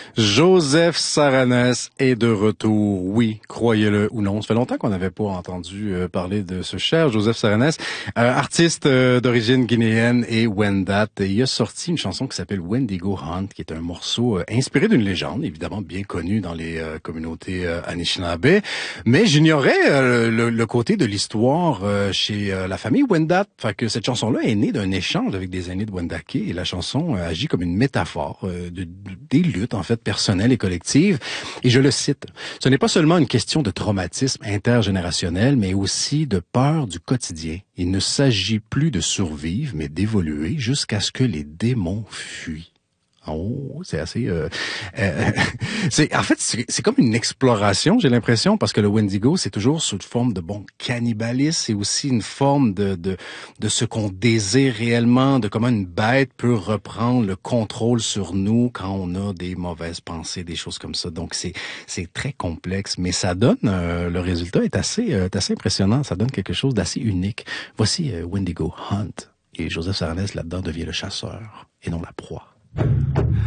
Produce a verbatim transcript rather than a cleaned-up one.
Joseph Saranes est de retour, oui, croyez-le ou non. Ça fait longtemps qu'on n'avait pas entendu euh, parler de ce cher Joseph Saranes, euh, artiste euh, d'origine guinéenne et Wendat. Il a sorti une chanson qui s'appelle Wendigo Hunt, qui est un morceau euh, inspiré d'une légende, évidemment bien connue dans les euh, communautés euh, Anishinaabe. Mais j'ignorais euh, le, le côté de l'histoire euh, chez euh, la famille Wendat. Fait que cette chanson-là est née d'un échange avec des aînés de Wendake et la chanson euh, agit comme une métaphore euh, de, de, des luttes, en fait, personnelles et collectives. Et je le cite, « Ce n'est pas seulement une question de traumatisme intergénérationnel, mais aussi de peur du quotidien. Il ne s'agit plus de survivre, mais d'évoluer jusqu'à ce que les démons fuient. » Oh, c'est assez... Euh, euh, c'est en fait, c'est, c'est comme une exploration, j'ai l'impression, parce que le Wendigo, c'est toujours sous forme de bon cannibalisme. C'est aussi une forme de de de ce qu'on désire réellement, de comment une bête peut reprendre le contrôle sur nous quand on a des mauvaises pensées, des choses comme ça. Donc c'est c'est très complexe, mais ça donne euh, le résultat est assez euh, est assez impressionnant. Ça donne quelque chose d'assez unique. Voici euh, Wendigo Hunt et Joseph Saranes là-dedans devient le chasseur et non la proie.